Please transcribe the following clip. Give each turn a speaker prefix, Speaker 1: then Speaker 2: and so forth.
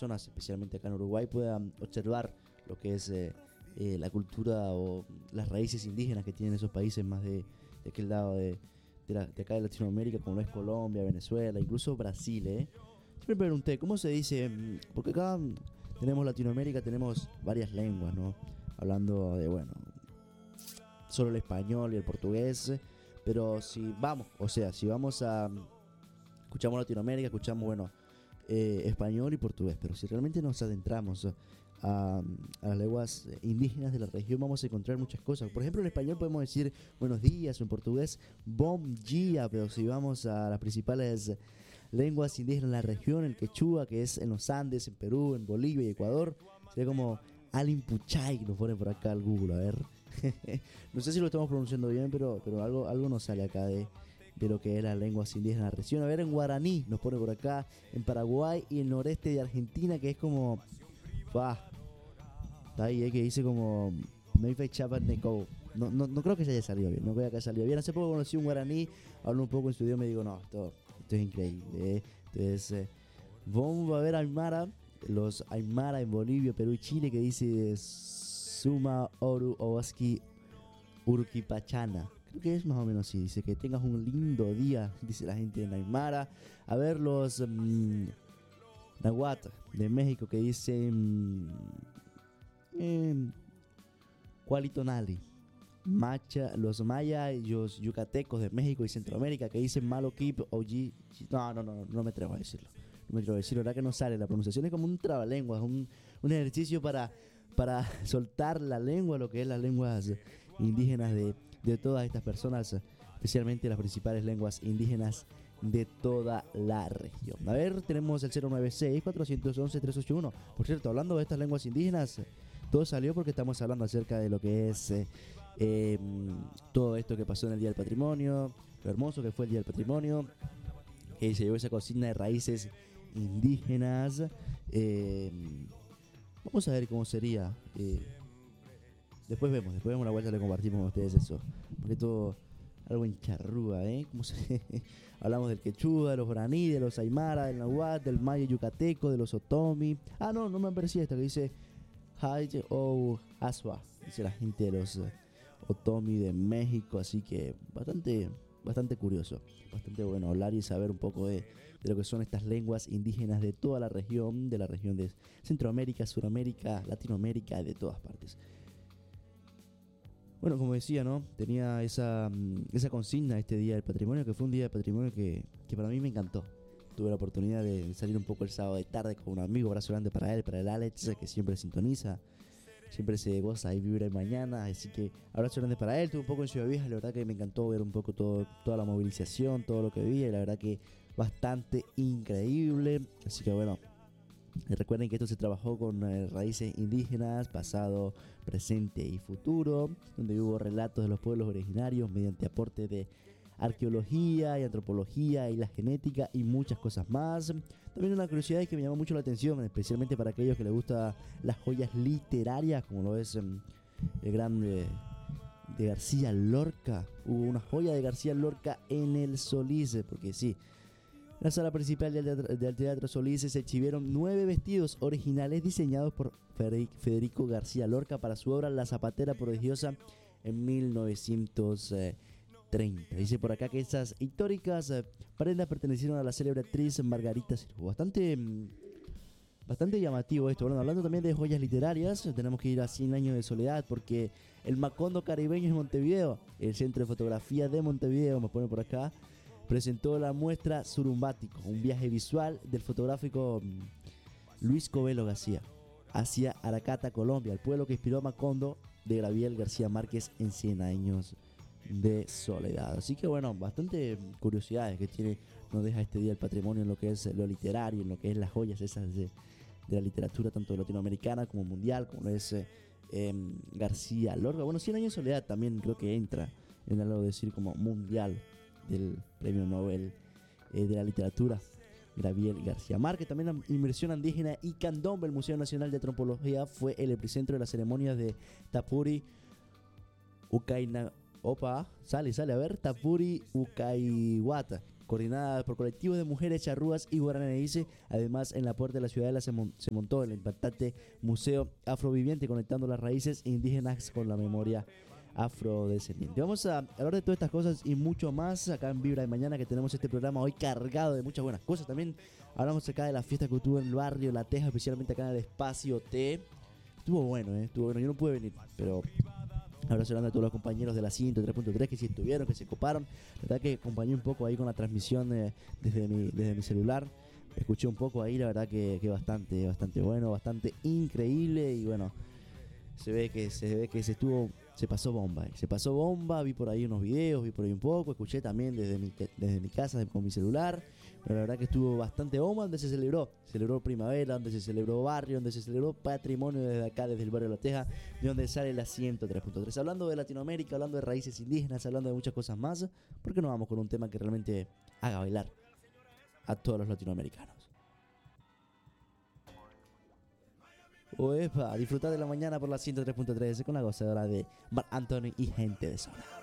Speaker 1: personas, especialmente acá en Uruguay, puedan observar lo que es la cultura o las raíces indígenas que tienen esos países más de aquel lado de acá de Latinoamérica, como lo es Colombia, Venezuela, incluso Brasil. Siempre me pregunté, ¿cómo se dice? Porque acá tenemos Latinoamérica, tenemos varias lenguas, ¿no? Hablando de, bueno, solo el español y el portugués, pero si vamos a escuchamos Latinoamérica, escuchamos, bueno, español y portugués, pero si realmente nos adentramos a las lenguas indígenas de la región, vamos a encontrar muchas cosas. Por ejemplo, en español podemos decir buenos días, o en portugués bom dia, pero si vamos a las principales lenguas indígenas de la región, el quechua, que es en los Andes, en Perú, en Bolivia y Ecuador, sería como Alimpuchay, que nos pone por acá al Google, a ver. No sé si lo estamos pronunciando bien, pero algo nos sale acá de lo que es las lenguas indígenas de la región. A ver, en guaraní nos pone por acá, en Paraguay y el noreste de Argentina, que es como... está ahí, que dice como... Meife Chapas Neco. No creo que se haya salido bien, no creo que haya salido bien. Hace poco conocí un guaraní, hablo un poco en su idioma y digo, no, esto es increíble. Entonces, vamos a ver Aymara, los Aymara en Bolivia, Perú y Chile, que dice Suma Oru Owaski Urquipachana. Creo que es más o menos así. Dice que tengas un lindo día, dice la gente de Aymara. A ver los Nahuatl de México, que dicen Cualitonali. Los mayas y los yucatecos de México y Centroamérica, que dicen Malokip o no me atrevo a decirlo. No me atrevo a decirlo, la verdad que no sale. La pronunciación es como un trabalenguas, un ejercicio para soltar la lengua, lo que es las lenguas indígenas de todas estas personas, especialmente las principales lenguas indígenas de toda la región. A ver, tenemos el 096-411-381. Por cierto, hablando de estas lenguas indígenas, todo salió porque estamos hablando acerca de lo que es todo esto que pasó en el Día del Patrimonio, lo hermoso que fue el Día del Patrimonio, que se llevó esa consigna de raíces indígenas. Vamos a ver cómo sería. Después vemos la vuelta, le compartimos con ustedes eso. Porque todo algo en charrúa, hablamos del quechua, de los guaraní, de los aymara, del nahuatl, del maya yucateco, de los otomi. No me aparecía esta que dice Haye o Aswa, dice la gente de los otomi de México, así que bastante curioso, bastante bueno hablar y saber un poco de lo que son estas lenguas indígenas de toda la región de Centroamérica, Suramérica, Latinoamérica, de todas partes. Bueno, como decía, ¿no? Tenía esa consigna este Día del Patrimonio, que fue un Día del Patrimonio que para mí me encantó. Tuve la oportunidad de salir un poco el sábado de tarde con un amigo, abrazo grande para él, para el Alex, que siempre sintoniza, siempre se goza y vibra en mañana, así que abrazo grande para él. Estuve un poco en Ciudad Vieja, la verdad que me encantó ver un poco toda la movilización, todo lo que vi, y la verdad que bastante increíble. Así que bueno, recuerden que esto se trabajó con raíces indígenas, pasado, presente y futuro, donde hubo relatos de los pueblos originarios mediante aporte de arqueología y antropología y la genética y muchas cosas más. También una curiosidad que me llamó mucho la atención, especialmente para aquellos que les gustan las joyas literarias, como lo es el gran de García Lorca. Hubo una joya de García Lorca en el Solís, porque sí, en la sala principal del Teatro Solís se exhibieron 9 vestidos originales diseñados por Federico García Lorca para su obra La Zapatera Prodigiosa en 1930. Dice por acá que esas históricas prendas pertenecieron a la célebre actriz Margarita Sirgu. Bastante llamativo esto. Bueno, hablando también de joyas literarias, tenemos que ir a 100 años de soledad, porque el Macondo Caribeño en Montevideo, el Centro de Fotografía de Montevideo, me pone por acá, presentó la muestra Surumbático, un viaje visual del fotográfico Luis Covelo García hacia Aracata, Colombia, el pueblo que inspiró a Macondo de Gabriel García Márquez en 100 años de soledad. Así que bueno, bastante curiosidades que nos deja este Día del Patrimonio en lo que es lo literario, en lo que es las joyas esas de la literatura, tanto latinoamericana como mundial, como es García Lorca. Bueno, 100 años de soledad también creo que entra en algo de decir como mundial del premio Nobel de la literatura Gabriel García Márquez. También la inmersión indígena y candombe, el Museo Nacional de Antropología, fue el epicentro de las ceremonias de Tapuri Ukaina. Tapuri Ukaiwata, coordinada por colectivos de mujeres charrúas y guaraníes. Además, en la puerta de la ciudadela se montó el impactante Museo Afroviviente, conectando las raíces indígenas con la memoria afrodescendiente. Vamos a hablar de todas estas cosas y mucho más acá en Vibra de Mañana, que tenemos este programa hoy cargado de muchas buenas cosas. También hablamos acá de la fiesta que tuvo en el barrio La Teja, especialmente acá en el Espacio T. Estuvo bueno, estuvo bueno. Yo no pude venir, pero abrazo grande a todos los compañeros de la 103.3 que sí estuvieron, que se coparon. La verdad que acompañé un poco ahí con la transmisión desde mi celular. Escuché un poco ahí, la verdad que bastante bueno, bastante increíble. Y bueno, se ve que se pasó bomba, vi por ahí unos videos, vi por ahí un poco, escuché también desde mi casa con mi celular. Pero la verdad que estuvo bastante bomba, donde se celebró primavera, donde se celebró barrio, donde se celebró patrimonio desde acá, desde el barrio La Teja, de donde sale la 103.3. Hablando de Latinoamérica, hablando de raíces indígenas, hablando de muchas cosas más, ¿por qué no vamos con un tema que realmente haga bailar a todos los latinoamericanos? Oepa, disfrutar de la mañana por la 103.3 con la gozadora de Marc Anthony y Gente de Zona.